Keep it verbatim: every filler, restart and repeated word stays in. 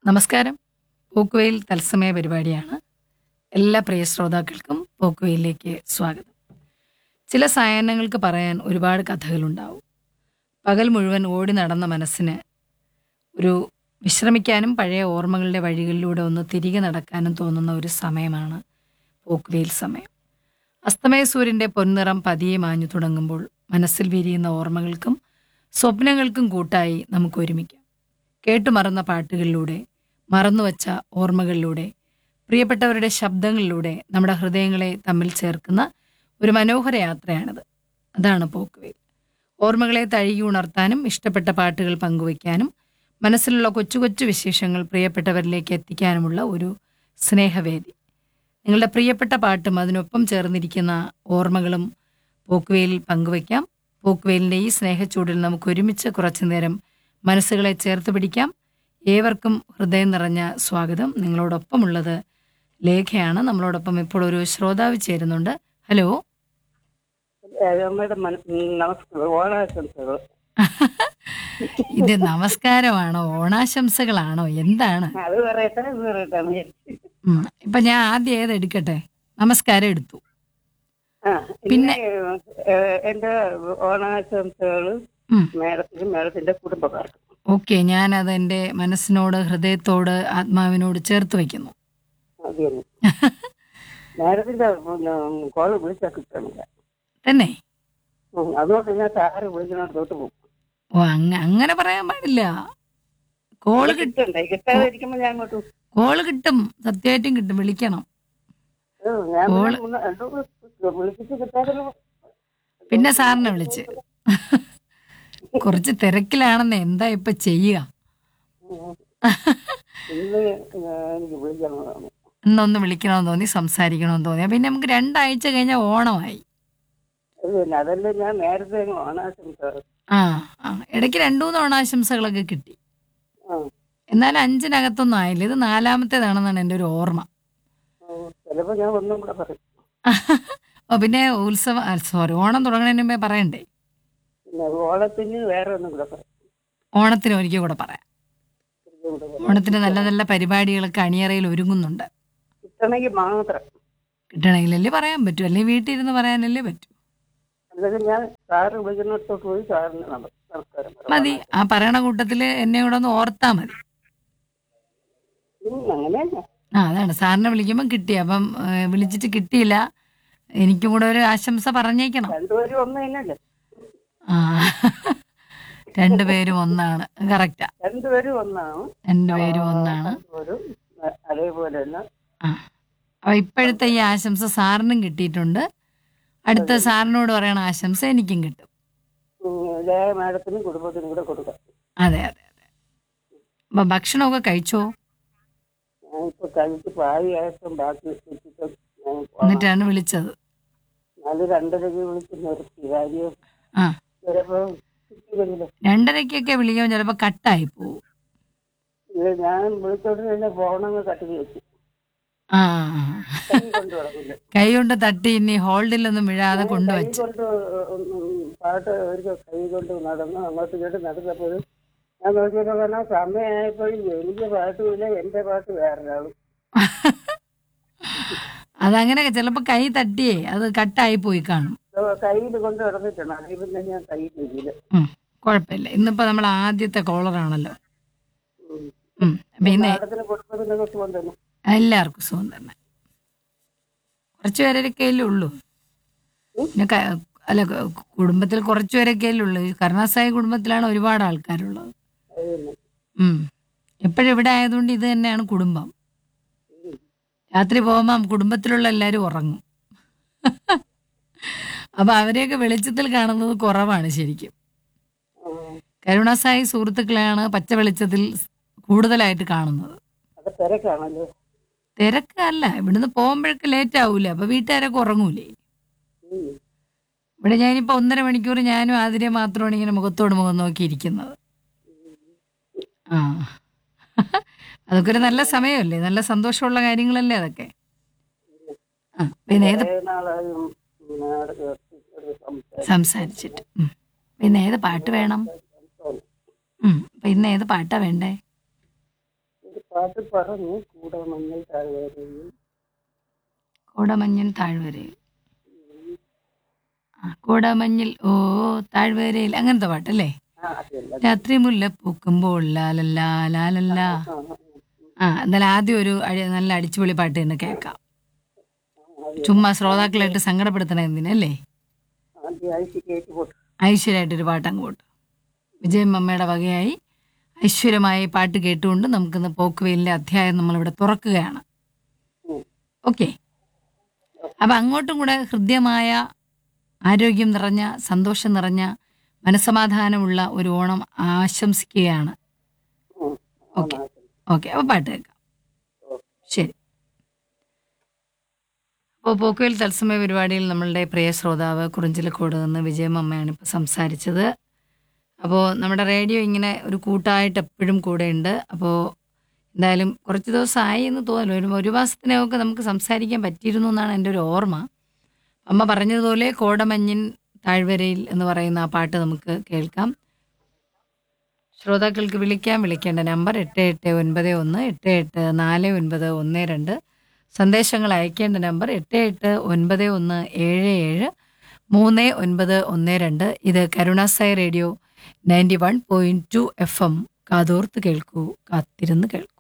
നമസ്കാരം. പോക്കുവെയിൽ തത്സമയ പരിപാടിയാണ്. എല്ലാ പ്രിയ ശ്രോതാക്കൾക്കും പോക്കുവെയിലേക്ക് സ്വാഗതം. ചില സായാഹ്നങ്ങൾക്ക് പറയാൻ ഒരുപാട് കഥകളുണ്ടാവും. പകൽ മുഴുവൻ ഓടി നടന്ന മനസ്സിന് ഒരു വിശ്രമിക്കാനും പഴയ ഓർമ്മകളുടെ വഴികളിലൂടെ ഒന്ന് തിരികെ നടക്കാനും തോന്നുന്ന ഒരു സമയമാണ് പോക്കുവെയിൽ സമയം. അസ്തമയ സൂര്യൻ്റെ പൊൻനിറം പതിയെ മാഞ്ഞു തുടങ്ങുമ്പോൾ മനസ്സിൽ വിരിയുന്ന ഓർമ്മകൾക്കും സ്വപ്നങ്ങൾക്കും കൂട്ടായി നമുക്ക് ഒരുമിക്കാം. കേട്ടുമറന്ന പാട്ടുകളിലൂടെ, മറന്നുവച്ച ഓർമ്മകളിലൂടെ, പ്രിയപ്പെട്ടവരുടെ ശബ്ദങ്ങളിലൂടെ നമ്മുടെ ഹൃദയങ്ങളെ തമ്മിൽ ചേർക്കുന്ന ഒരു മനോഹര യാത്രയാണിത്. അതാണ് പോക്കുവെയിൽ. ഓർമ്മകളെ തഴുകി ഉണർത്താനും ഇഷ്ടപ്പെട്ട പാട്ടുകൾ പങ്കുവയ്ക്കാനും മനസ്സിലുള്ള കൊച്ചു കൊച്ചു വിശേഷങ്ങൾ പ്രിയപ്പെട്ടവരിലേക്ക് എത്തിക്കാനുമുള്ള ഒരു സ്നേഹവേദി. നിങ്ങളുടെ പ്രിയപ്പെട്ട പാട്ടും അതിനൊപ്പം ചേർന്നിരിക്കുന്ന ഓർമ്മകളും പോക്കുവെയിലിൽ പങ്കുവയ്ക്കാം. പോക്കുവെയിലിൻ്റെ ഈ സ്നേഹച്ചൂടിൽ നമുക്ക് ഒരുമിച്ച് കുറച്ചു നേരം മനസ്സുകളെ ചേർത്ത് പിടിക്കാം. ഏവർക്കും ഹൃദയം നിറഞ്ഞ സ്വാഗതം. നിങ്ങളോടൊപ്പമുള്ളത് ലേഖയാണ്. നമ്മളോടൊപ്പം ഇപ്പോൾ ഒരു ശ്രോതാവ് ചേരുന്നുണ്ട്. ഹലോ. ഇത് നമസ്കാരമാണോ ഓണാശംസകളാണോ എന്താണ്? ഉം. ഇപ്പൊ ഞാൻ ആദ്യം ഏത് എടുക്കട്ടെ? നമസ്കാരം എടുത്തു. പിന്നെ എന്റെ ഓണാശംസകള് മേഡത്തിനും മേഡത്തിന്റെ കുടുംബക്കാർക്കും. ഓക്കെ, ഞാനത് എൻ്റെ മനസ്സിനോട്, ഹൃദയത്തോട്, ആത്മാവിനോട് ചേർത്ത് വയ്ക്കുന്നു. മേഡത്തിന്റെ കോള് വിളിച്ചാൽ കിട്ടണില്ല തന്നെ. അതുകൊണ്ട് ഞാൻ സാറ് വിളിക്കുന്നോട്ട് പോകും. ഓ, അങ്ങ അങ്ങനെ പറയാൻ പാടില്ല. കോള് കിട്ടണ്ടേ? കിട്ടാതിരിക്കുമ്പോ ഞാൻ അങ്ങോട്ട് കോള് കിട്ടും, സത്യമായിട്ടും കിട്ടും. വിളിക്കണം. ഞാൻ വിളിച്ചിട്ട് കിട്ടാതെ പിന്നെ സാറിനെ വിളിച്ച് കുറച്ച് തിരക്കിലാണെന്ന്. എന്താ ഇപ്പൊ ചെയ്യുക? ഇന്നൊന്ന് വിളിക്കണമെന്ന് തോന്നി, സംസാരിക്കണമെന്ന് തോന്നി. പിന്നെ നമുക്ക് രണ്ടാഴ്ച കഴിഞ്ഞാൽ ഓണമായി. അതല്ലേ ഞാൻ നേരത്തെ ഓണാശംസ. ആ ആ ഇടയ്ക്ക് രണ്ടു മൂന്ന് ഓണാശംസകളൊക്കെ കിട്ടി. എന്നാലും അഞ്ചിനകത്തൊന്നും ആയില്ല. ഇത് നാലാമത്തേതാണെന്നാണ് എൻ്റെ ഒരു ഓർമ്മ. ചിലപ്പോ ഞാൻ ഒന്നും കൂടെ പറയും. ഓ, പിന്നെ ഉത്സവം, സോറി, ഓണം തുടങ്ങുന്നതിന് മുമ്പേ പറയണ്ടേ? ഓണത്തിന് വേറെ ഒന്നും കൂടെ പറയും. ഓണത്തിന് ഒരിക്കൽ കൂടെ പറയാം. ഓണത്തിന് നല്ല നല്ല പരിപാടികളൊക്കെ അണിയറയിൽ ഒരുങ്ങുന്നുണ്ട്. കിട്ടണമെങ്കിൽ മാത്രം. കിട്ടണമെങ്കിലല്ലേ പറയാൻ പറ്റൂ, അല്ലെങ്കിൽ വീട്ടിൽ ഇരുന്ന് പറയാനല്ലേ പറ്റൂ. അല്ലെങ്കിൽ ഞാൻ സാറ് വിളിക്കുന്നിടത്തോട്ട് പോയി സാറിന് നമസ്കാരം മതി. ആ പറയണ കൂട്ടത്തില് എന്നെ കൂടെ ഒന്ന് ഓർത്താ മതി. അങ്ങനെയല്ല. ആ അതാണ്, സാറിനെ വിളിക്കുമ്പോൾ കിട്ടി. അപ്പം വിളിച്ചിട്ട് കിട്ടിയില്ല, എനിക്കും കൂടെ ഒരു ആശംസ പറഞ്ഞേക്കണം. രണ്ടുപേരും ഒന്ന് തന്നെയല്ലേ? ആ, രണ്ടുപേരും ഒന്നാണ്. കറക്റ്റാ, രണ്ടുപേരും ഒന്നാണ്. രണ്ടുപേരും ഒന്നാണ്. അതേപോലെ തന്നെ. ആ, അപ്പൊ ഇപ്പോഴത്തെ ഈ ആശംസ സാറിനും കിട്ടിയിട്ടുണ്ട്. അടുത്ത സാറിനോട് പറയണ ആശംസ എനിക്കും കിട്ടും. മാഡത്തിനും കുടുംബത്തിനും കൂടെ കൊടുക്കാം. അതെ അതെ അതെ. അപ്പൊ ഭക്ഷണമൊക്കെ കഴിച്ചോ? ഞാനിപ്പോ കഴിച്ച് പാതിയായിട്ടും ബാക്കി എന്നിട്ടാണ് വിളിച്ചത്. അത് രണ്ടരക്ക് വിളിച്ച് നിർത്തി. കാര്യം ആ, ചിലപ്പോ കിട്ടിയില്ലെങ്കിലോ. രണ്ടരക്കൊക്കെ വിളിക്കുമ്പോൾ ചിലപ്പോ കട്ടായി പോവും. ഇത് ഞാൻ വിളിച്ചോട്ട് തന്നെ ഫോണങ്ങ് കട്ടി വെച്ചു. ആ, കൊണ്ട് കിടക്കില്ല. കൈ കൊണ്ട് തട്ടി ഇനി ഹോൾഡിലൊന്നും വീഴാതെ കൊണ്ടുവച്ചു. കൊണ്ട് പാട്ട് ഒരു കൈ കൊണ്ട് നടന്നു അങ്ങോട്ട് ഇങ്ങോട്ട് നടന്നപ്പോൾ ഞാൻ നോക്കിയപ്പോ പറഞ്ഞാൽ സമയമായപ്പോഴും എനിക്ക് പാട്ടുമില്ല, എന്റെ പാട്ട് വേറൊരാളും. അതങ്ങനെ ചിലപ്പോ കൈ തട്ടിയേ അത് കട്ടായി പോയി കാണും. കയ്യിൽ കൊണ്ട് കിടന്നിട്ടുണ്ട്. അതിൽ പിന്നെ ഞാൻ കയ്യിൽ വെച്ചില്ല. കുഴപ്പമില്ല. ഇന്നിപ്പോ നമ്മൾ ആദ്യത്തെ കോളറാണല്ലോ. പിന്നെ കുടുംബത്തിനൊക്കെ സുഖം തന്നെ. എല്ലാവർക്കും സുഖം തന്നെ. കുറച്ചു പേരൊക്കെയല്ലേ ഉള്ളൂ. പിന്നെ അല്ല, കുടുംബത്തിൽ കുറച്ചു പേരൊക്കെയല്ലേ ഉള്ളൂ. കരുണാസായി കുടുംബത്തിലാണ് ഒരുപാട് ആൾക്കാരുള്ളത്. ഉം എപ്പോഴും ഇവിടെ ആയതുകൊണ്ട് ഇത് തന്നെയാണ് കുടുംബം. രാത്രി പോകുമ്പം കുടുംബത്തിലുള്ള എല്ലാവരും ഉറങ്ങും. അപ്പൊ അവരെയൊക്കെ വെളിച്ചത്തിൽ കാണുന്നത് കുറവാണ് ശരിക്കും. കരുണാസായി സുഹൃത്തുക്കളെയാണ് പച്ച വെളിച്ചത്തിൽ കൂടുതലായിട്ട് കാണുന്നത്. തിരക്കല്ല, ഇവിടുന്ന് പോകുമ്പോഴൊക്കെ ലേറ്റ് ആവൂലേ, അപ്പൊ വീട്ടുകാരൊക്കെ ഉറങ്ങൂലേ. ഇവിടെ ഞാനിപ്പോ ഒന്നര മണിക്കൂർ ഞാനും ആതിരെ മാത്രമാണ് ഇങ്ങനെ മുഖത്തോട് മുഖം നോക്കിയിരിക്കുന്നത്. ആ, അതൊക്കെ ഒരു നല്ല സമയമല്ലേ, നല്ല സന്തോഷമുള്ള കാര്യങ്ങളല്ലേ അതൊക്കെ. ആ, പിന്നെ ഏത് സംസാരിച്ചിട്ട് പിന്നെ ഏത് പാട്ട് വേണം? പിന്നെ ഏത് പാട്ടാ വേണ്ടേ? പാട്ട് പറഞ്ഞു കൂടെ മഞ്ഞൾ താഴ്വരയിൽ. കോടമഞ്ഞിൽ താഴ്വരയിൽ. ആ കോടമഞ്ഞിൽ ഓ താഴ്വരയിൽ അങ്ങനത്തെ പാട്ടല്ലേ? ആ അതല്ല. രാത്രി മുല്ല പൂക്കുമ്പോൾ ലാലല്ലാ ലാലല്ലാ. ആ ആ, ആ എന്നാലും ആദ്യം ഒരു അടി- നല്ല അടിച്ചുപൊളി പാട്ട് തന്നെ കേൾക്കാം. ആ, അത് ചുമ്മാ ശ്രോതാക്കളായിട്ട് സങ്കടപ്പെടുത്തണ എന്തിനല്ലേ? ആദ്യം ആഴ്ച കേട്ട് പോട്ടു. ഐശ്വര്യമായിട്ടൊരു പാട്ട് അങ്ങ് പോട്ടു. വിജയൻ മമ്മയുടെ വകയായി ഐശ്വര്യമായ ഈ പാട്ട് കേട്ടുകൊണ്ട് നമുക്കിന്ന് പോക്കുവെയിലിൻ്റെ അധ്യായം നമ്മളിവിടെ തുറക്കുകയാണ്. ഓക്കെ, അപ്പം അങ്ങോട്ടും കൂടെ ഹൃദ്യമായ ആരോഗ്യം നിറഞ്ഞ സന്തോഷം നിറഞ്ഞ മനസ്സമാധാനമുള്ള ഒരു ഓണം ആശംസിക്കുകയാണ്. ഓക്കെ ഓക്കെ അപ്പോൾ പാട്ട് കേൾക്കാം. ശരി. അപ്പോൾ പോക്കുവെയിൽ തത്സമയ പരിപാടിയിൽ നമ്മളുടെ പ്രിയ ശ്രോതാവ് കുറിഞ്ചിലക്കോട് നിന്ന് വിജയമമ്മയാണ് ഇപ്പോൾ സംസാരിച്ചത്. അപ്പോൾ നമ്മുടെ റേഡിയോ ഇങ്ങനെ ഒരു കൂട്ടായിട്ട് എപ്പോഴും കൂടെയുണ്ട്. അപ്പോൾ എന്തായാലും കുറച്ച് ദിവസമായി എന്ന് തോന്നുന്നു, ഒരു ഒരു മാസത്തിനൊക്കെ നമുക്ക് സംസാരിക്കാൻ പറ്റിയിരുന്നു എന്നാണ് എൻ്റെ ഒരു ഓർമ്മ. അമ്മ പറഞ്ഞതുപോലെ കോടമഞ്ഞിൻ താഴ്വരയിൽ എന്ന് പറയുന്ന ആ പാട്ട് നമുക്ക് കേൾക്കാം. ശ്രോതാക്കൾക്ക് വിളിക്കാൻ വിളിക്കേണ്ട നമ്പർ എട്ട് എട്ട് ഒൻപത് ഒന്ന് എട്ട് എട്ട് നാല് ഒൻപത് ഒന്ന് രണ്ട്. സന്ദേശങ്ങൾ അയക്കേണ്ട നമ്പർ എട്ട് എട്ട് ഒൻപത് ഒന്ന് ഏഴ് ഏഴ് മൂന്ന് ഒൻപത് ഒന്ന് രണ്ട്. ഇത് Karunasai radio ninety one point two F M. കാതോർത്ത് കേൾക്കൂ, കാത്തിരുന്ന് കേൾക്കൂ.